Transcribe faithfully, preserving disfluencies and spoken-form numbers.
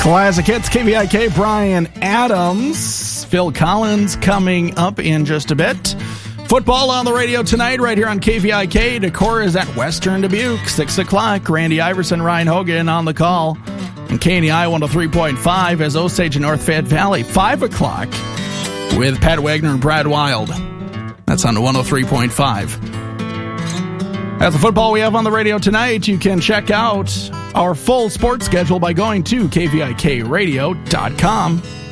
Classic Hits, K V I K, Brian Adams. Phil Collins coming up in just a bit. Football on the radio tonight right here on K V I K. Decor is at Western Dubuque, six o'clock. Randy Iverson, Ryan Hogan on the call. And K N E I one oh three point five as Osage and North Fayette Valley, five o'clock with Pat Wagner and Brad Wild. That's on one oh three point five. That's the football we have on the radio tonight. You can check out our full sports schedule by going to K V I K radio dot com.